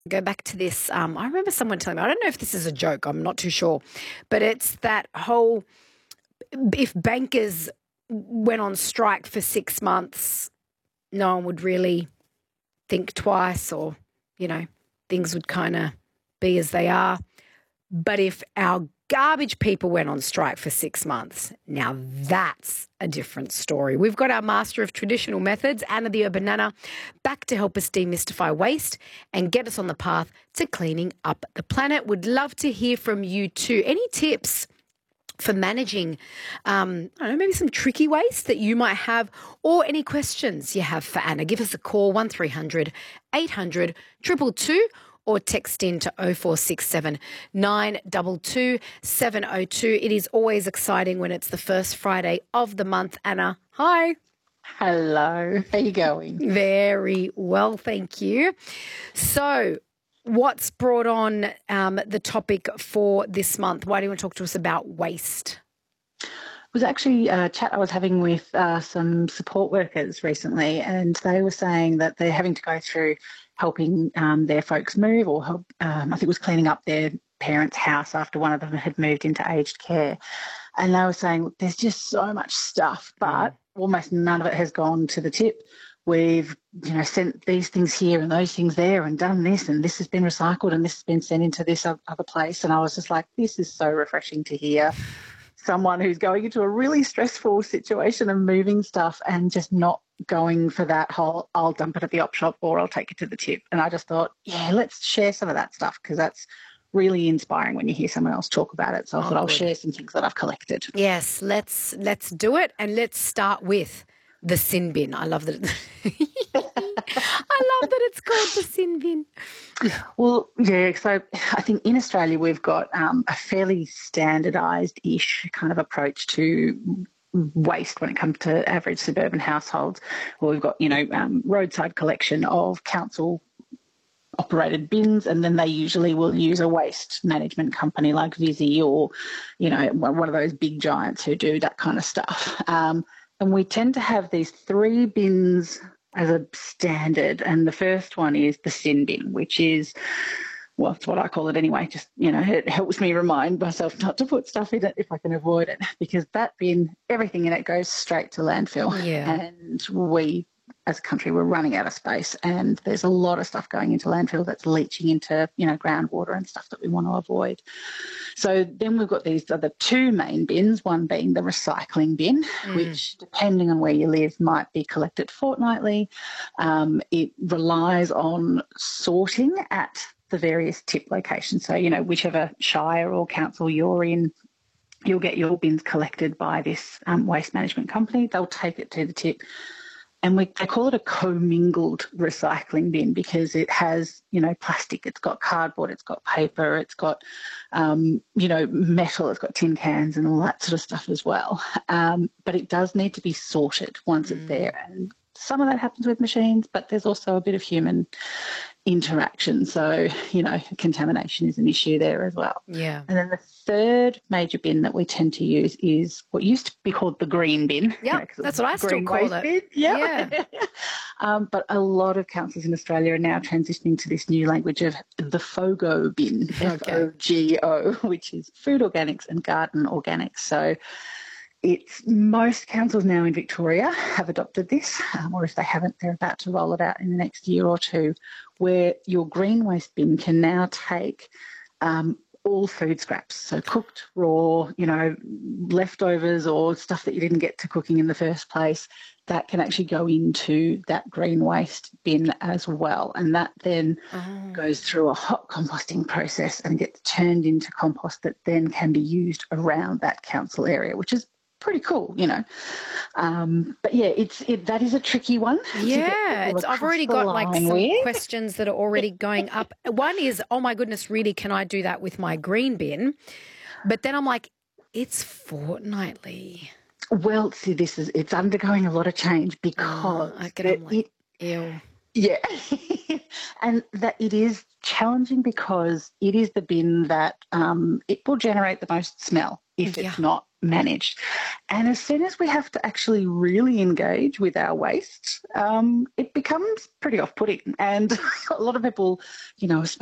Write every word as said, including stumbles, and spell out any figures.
Go back to this. Um, I remember someone telling me, I don't know if this is a joke, I'm not too sure, but it's that whole if bankers went on strike for six months, no one would really think twice or, you know, things would kind of be as they are. But if our garbage people went on strike for six months, now that's a different story. We've got our master of traditional methods, Anna the Urban Nana, back to help us demystify waste and get us on the path to cleaning up the planet. Would love to hear from you too. Any tips for managing, um, I don't know, maybe some tricky waste that you might have, or any questions you have for Anna? Give us a call, one three hundred eight hundred two two two, or text in to oh four six seven nine two two seven oh two. It is always exciting when it's the first Friday of the month. Anna, hi. Hello. How are you going? Very well, thank you. So, what's brought on um, the topic for this month? Why do you want to talk to us about waste? It was actually a chat I was having with uh, some support workers recently, and they were saying that they're having to go through helping um, their folks move, or help, um, I think it was cleaning up their parents' house after one of them had moved into aged care. And they were saying, look, there's just so much stuff, but almost none of it has gone to the tip. We've, you know, sent these things here and those things there and done this, and this has been recycled and this has been sent into this other place. And I was just like, this is so refreshing to hear someone who's going into a really stressful situation and moving stuff and just not going for that whole, I'll dump it at the op shop or I'll take it to the tip. And I just thought, yeah, let's share some of that stuff, because that's really inspiring when you hear someone else talk about it. So I Oh, thought I'll good. share some things that I've collected. Yes, let's let's do it, and let's start with the sin bin. I love that. I love that it's called the sin bin. Well, yeah, so I think in Australia we've got um, a fairly standardised-ish kind of approach to waste when it comes to average suburban households. Well, we've got, you know, um, roadside collection of council operated bins, and then they usually will use a waste management company like Visy or, you know, one of those big giants who do that kind of stuff. Um, and we tend to have these three bins as a standard, and the first one is the sin bin, which is, well, it's what I call it anyway. Just, you know, it helps me remind myself not to put stuff in it if I can avoid it, because that bin, everything in it goes straight to landfill. Yeah. And we, as a country, we're running out of space, and there's a lot of stuff going into landfill that's leaching into, you know, groundwater and stuff that we want to avoid. So then we've got these other two main bins, one being the recycling bin, mm. which, depending on where you live, might be collected fortnightly. Um, it relies on sorting at the various tip locations. So, you know, whichever shire or council you're in, you'll get your bins collected by this um, waste management company. They'll take it to the tip. And we, they call it a commingled recycling bin because it has, you know, plastic, it's got cardboard, it's got paper, it's got, um, you know, metal, it's got tin cans and all that sort of stuff as well. Um, but it does need to be sorted once mm. it's there. And some of that happens with machines, but there's also a bit of human interaction. So, you know, contamination is an issue there as well. Yeah. And then the third major bin that we tend to use is what used to be called the green bin. Yeah, you know, that's what I still call it. Bin. Yep. Yeah. um, but a lot of councils in Australia are now transitioning to this new language of the FOGO bin, Okay. F O G O, which is food organics and garden organics. So it's most councils now in Victoria have adopted this, um, or if they haven't, they're about to roll it out in the next year or two, where your green waste bin can now take um, all food scraps, so cooked, raw, you know, leftovers or stuff that you didn't get to cooking in the first place, that can actually go into that green waste bin as well. And that then oh. goes through a hot composting process and gets turned into compost that then can be used around that council area, which is pretty cool, you know. Um, but yeah, it's it, that is a tricky one. Yeah, it's, I've already got like some with. questions that are already going up. One is, oh my goodness, really, can I do that with my green bin? But then I'm like, it's fortnightly. Well, see, this is it's undergoing a lot of change because oh, okay, I'm like, it, ew. Yeah, and that it is challenging because it is the bin that um, it will generate the most smell if yeah. it's not managed. And as soon as we have to actually really engage with our waste, um, it becomes pretty off-putting. And a lot of people, you know,